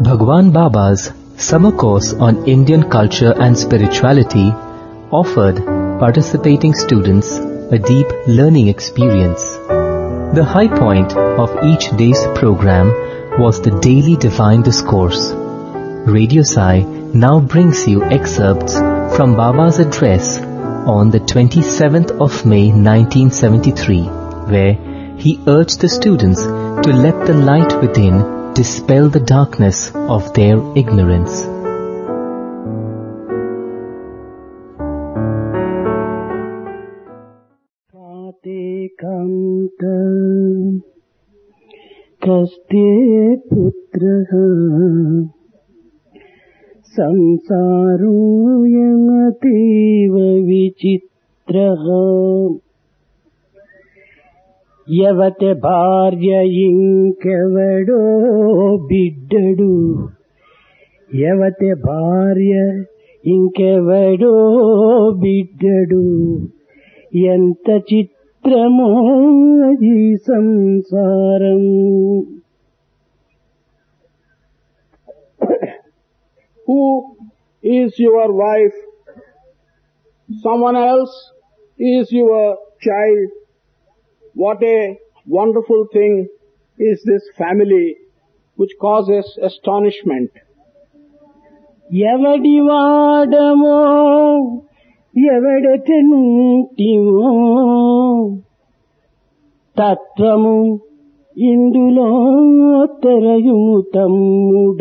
Bhagwan Baba's summer course on Indian culture and spirituality offered participating students a deep learning experience. The high point of each day's program was the daily divine discourse. Radio Sai now brings you excerpts from Baba's address on the 27th of May 1973, where he urged the students to let the light within dispel the darkness of their ignorance. कस्ते पुत्रः संसारो यमतीव विचित्रः यवते भार्य इंकेवडो बिड्डडु यवते भार्य इंकेवडो बिड्डडु यंत चित्रमो ఈ సంసారం. Who is your wife? Someone else is your child. What a wonderful thing is this family which causes astonishment. ఎవడి వాడమో ఎవడెటనుంటివో తత్వము ఇందులో తెరయుము తమ్ముడ.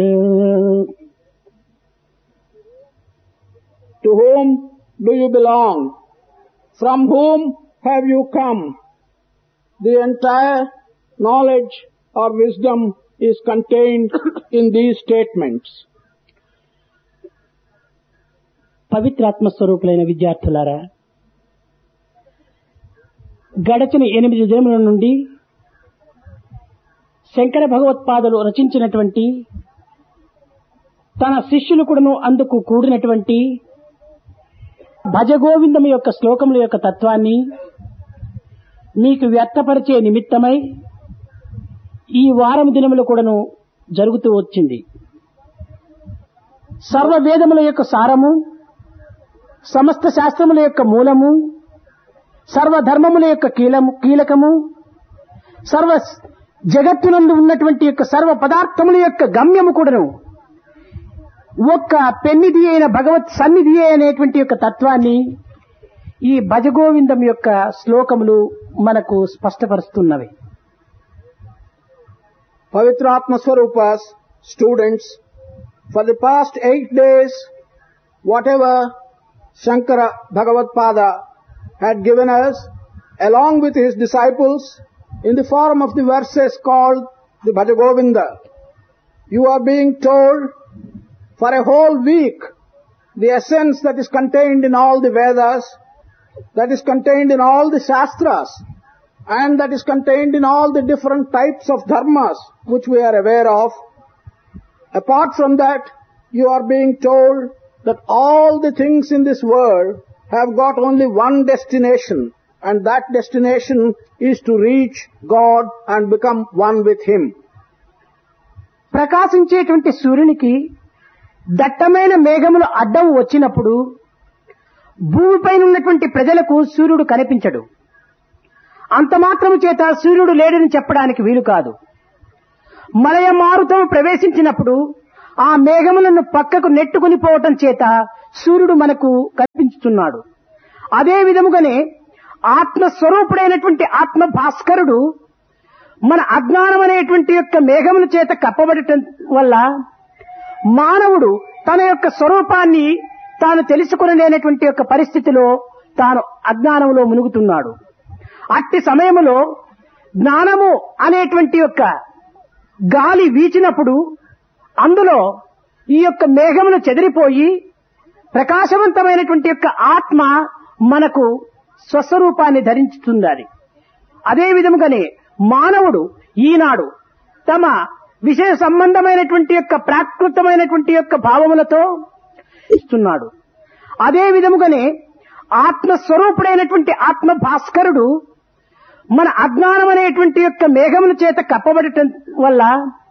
To whom do you belong? From whom have you come? The entire knowledge or wisdom is contained in these statements. పవిత్రాత్మ స్వరూపులైన విద్యార్థులారా, గడచిన 8 దినముల నుండి శంకర భగవత్పాదులు రచించినటువంటి తన శిష్యులు కూడాను అందుకు కూడినటువంటి భజగోవిందం యొక్క శ్లోకముల యొక్క తత్వాన్ని మీకు వ్యక్తపరిచే నిమిత్తమై ఈ వారం దినములు కూడాను జరుగుతూ వచ్చింది. సర్వ వేదముల యొక్క సారము, సమస్త శాస్త్రముల యొక్క మూలము, సర్వధర్మముల యొక్క కీలకము, సర్వ జగత్తునందు ఉన్నటువంటి యొక్క సర్వ పదార్థముల యొక్క గమ్యము కూడాను ఒక్క పెన్నిధి అయిన భగవత్ సన్నిధి అనేటువంటి యొక్క తత్వాన్ని ఈ భజగోవిందం యొక్క శ్లోకములు మనకు స్పష్టపరుస్తున్నవి. Pavitratma Swarupas, students, for the past 8 days, whatever Shankara Bhagavatpada had given us, along with his disciples, in the form of the verses called the Bhajagovinda, you are being told for a whole week the essence that is contained in all the Vedas, that is contained in all the Shastras, and that is contained in all the different types of dharmas which we are aware of. Apart from that, you are being told that all the things in this world have got only one destination, and that destination is to reach God and become one with Him. ప్రకాశించేటువంటి సూర్యునికి దట్టమైన మేఘములు అడ్డం వచ్చినప్పుడు భూమిపైన ఉన్నటువంటి ప్రజలకు సూర్యుడు కనిపించడు. అంత మాత్రము చేత సూర్యుడు లేడని చెప్పడానికి వీలు కాదు. మలయ మారుతం ప్రవేశించినప్పుడు ఆ మేఘములను పక్కకు నెట్టుకుని పోవటం చేత సూర్యుడు మనకు కనిపించుతున్నాడు. అదే విధముగానే ఆత్మస్వరూపుడైనటువంటి ఆత్మ భాస్కరుడు మన అజ్ఞానం అనేటువంటి యొక్క మేఘముల చేత కప్పబడటం వల్ల మానవుడు తన యొక్క స్వరూపాన్ని తాను తెలుసుకొనలేనటువంటి యొక్క పరిస్థితిలో తాను అజ్ఞానంలో మునుగుతున్నాడు. అట్టి సమయములో జ్ఞానము అనేటువంటి యొక్క గాలి వీచినప్పుడు అందులో ఈ యొక్క మేఘములు చెదిరిపోయి ప్రకాశవంతమైనటువంటి యొక్క ఆత్మ మనకు స్వస్వరూపాన్ని ధరించుతుంది. అదే విధముగానే మానవుడు ఈనాడు తమ విషయ సంబంధమైనటువంటి యొక్క ప్రాకృతమైనటువంటి యొక్క భావములతో ఇస్తున్నాడు. అదే విధముగానే ఆత్మస్వరూపుడైనటువంటి ఆత్మ భాస్కరుడు మన అజ్ఞానం అనేటువంటి యొక్క మేఘముల చేత కప్పబడటం వల్ల